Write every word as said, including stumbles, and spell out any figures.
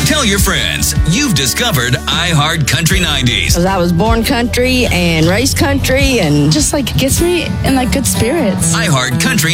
Tell your friends you've discovered iHeart Country nineties. Because I was born country and raised country and Just like gets me in like good spirits. iHeart Country